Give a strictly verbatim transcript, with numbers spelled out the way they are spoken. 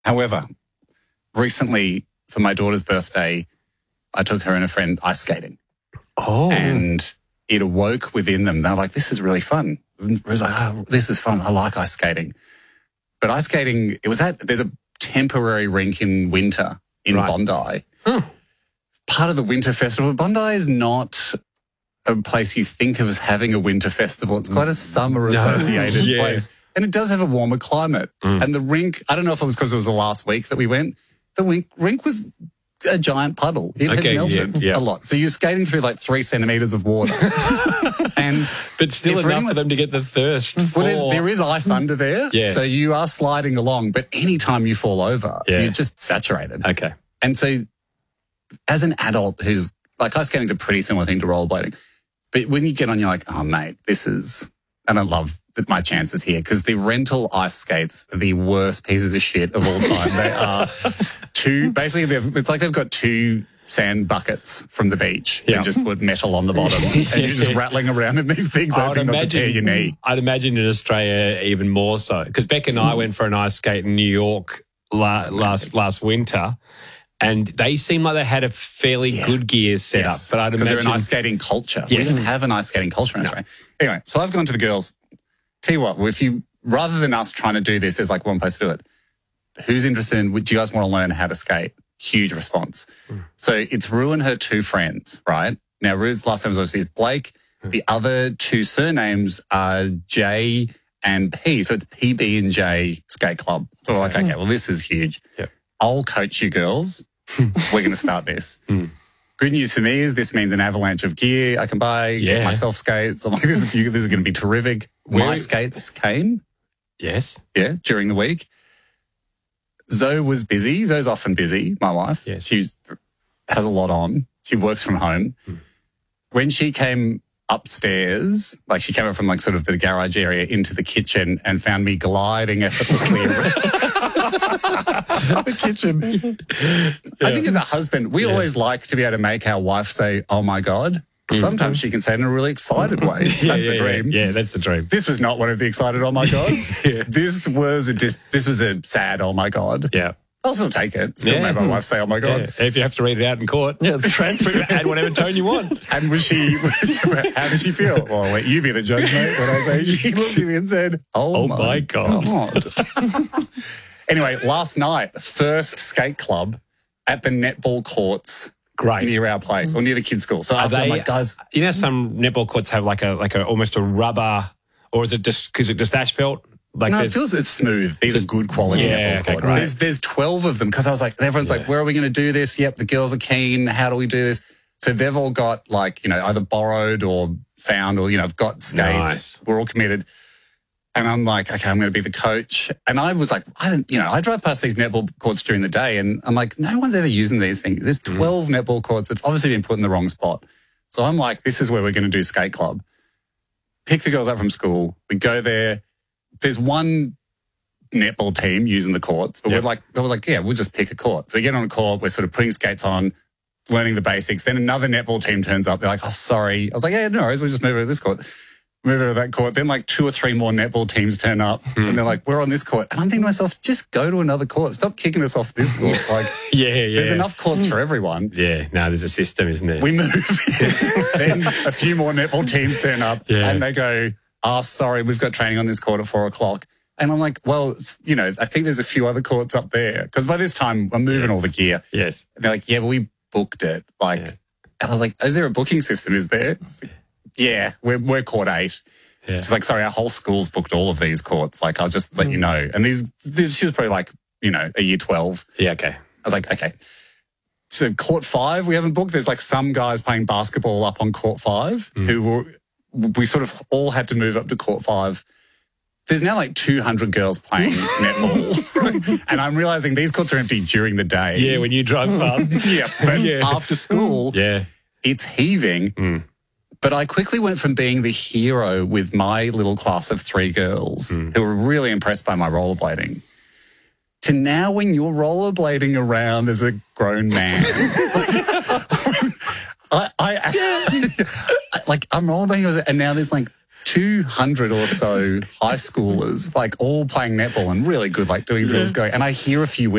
However, recently for my daughter's birthday, I took her and a friend ice skating. Oh. And it awoke within them. They're like, this is really fun. It was like, oh, this is fun. I like ice skating. But ice skating, it was at, there's a temporary rink in winter in Right. Bondi. Hmm. Part of the winter festival. Bondi is not a place you think of as having a winter festival. It's quite a summer associated Yeah. place. And it does have a warmer climate. Mm. And the rink, I don't know if it was because it was the last week that we went, the rink, rink was a giant puddle. It Okay, had melted yeah, yeah. a lot. So you're skating through like three centimetres of water. and But still If enough anyone- for them to get the thirst. well, there's, for- there is ice under there. Yeah. So you are sliding along, but anytime you fall over, Yeah. you're just saturated. Okay. And so as an adult who's like, ice skating is a pretty similar thing to rollerblading. But when you get on, you're like, oh, mate, this is, and I love that my chances here because the rental ice skates are the worst pieces of shit of all time. They are two, basically, they've, it's like they've got two sand buckets from the beach Yeah. and just put metal on the bottom and you're just rattling around in these things, I would hoping not to tear your knee. I'd imagine in Australia even more so. Because Beck and I went for an ice skate in New York la- last last winter, and they seemed like they had a fairly Yeah. good gear set Yes, up. But I'd because they're imagine an ice skating culture. We Yes. didn't have an ice skating culture in Australia. Anyway, so I've gone to the girls. Tell you what, if you rather than us trying to do this, there's like one place to do it. Who's interested in? Do you guys want to learn how to skate? Huge response. Mm. So it's Rue and her two friends, right? Now Rue's last name was obviously Blake. Mm. The other two surnames are J and P. So it's P B and J Skate Club. So we're like, okay, well this is huge. Yep. I'll coach you girls. We're going to start this. Mm. Good news for me is this means an avalanche of gear I can buy, Yeah. get myself skates. I'm like, this is, this is going to be terrific. Where- My skates came, Yes. yeah, during the week. Zoe was busy. Zoe's often busy, my wife. Yes. She's has a lot on. She works from home. Hmm. When she came upstairs, like she came up from like sort of the garage area into the kitchen and found me gliding effortlessly around the kitchen. I think as a husband, we always like to be able to make our wife say, oh my God. Sometimes she can say it in a really excited way. That's Yeah, the yeah, dream. Yeah, yeah, that's the dream. This was not one of the excited oh my gods. This was a dis- this was a sad oh my God. Yeah. I'll still take it. Still Yeah. make my wife say oh my Yeah. God. If you have to read it out in court, yeah, transfer add whatever tone you want. And was she? How did she feel? Well, I'll let you be the judge, mate. When I say she looked at me and said, "Oh, Oh my God." God." Anyway, last night, first skate club at the netball courts Great. near our place or near the kids' school. So Are after I'm they, like, guys, you know, some netball courts have like a like a almost a rubber, or is it just because it just asphalt? Like no, it there's- feels it's smooth. These are good quality Yeah, netball okay, courts. great. There's there's twelve of them because I was like, everyone's like, where are we going to do this? Yep, the girls are keen. How do we do this? So they've all got like, you know, either borrowed or found or, you know, have got skates. Nice. We're all committed. And I'm like, okay, I'm going to be the coach. And I was like, I don't, you know, I drive past these netball courts during the day and I'm like, no one's ever using these things. There's twelve mm. netball courts that have obviously been put in the wrong spot. So I'm like, this is where we're going to do skate club. Pick the girls up from school. We go there. There's one netball team using the courts, but Yep. we're like, they were like, yeah, we'll just pick a court. So we get on a court, we're sort of putting skates on, learning the basics. Then another netball team turns up. They're like, oh, sorry. I was like, yeah, no worries. We'll just move over to this court. Move over to that court. Then like two or three more netball teams turn up Hmm. and they're like, we're on this court. And I'm thinking to myself, just go to another court. Stop kicking us off this court. Like, yeah, yeah. there's enough courts for everyone. Yeah, no, there's a system, isn't there? We move. Then a few more netball teams turn up Yeah. and they go, oh, sorry, we've got training on this court at four o'clock. And I'm like, well, it's- you know, I think there's a few other courts up there. Because by this time, I'm moving all the gear. Yes. And they're like, yeah, but we booked it. Like, Yeah. and I was like, is there a booking system? Is there? I was like, yeah, we're, we're court eight. Yeah. She's like, sorry, our whole school's booked all of these courts. Like, I'll just let you know. And these, these, she was probably like, you know, a year twelve. Yeah, okay. I was like, okay. So court five, we haven't booked. There's like some guys playing basketball up on court five Mm. who were, we sort of all had to move up to court five. There's now like two hundred girls playing netball. And I'm realizing these courts are empty during the day. Yeah, when you drive past. Yeah, but Yeah. after school, Yeah. it's heaving. Mm. But I quickly went from being the hero with my little class of three girls Mm. who were really impressed by my rollerblading to now when you're rollerblading around as a grown man. I, I, I like I'm rollerblading and now there's like two hundred or so high schoolers, like all playing netball and really good, like doing drills going. And I hear a few